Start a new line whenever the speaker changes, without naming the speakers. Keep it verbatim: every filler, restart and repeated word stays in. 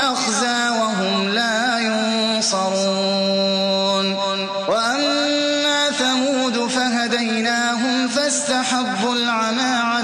ليخزى وهم لا ينصرون وأما ثمود فهديناهم فاستحبوا العمى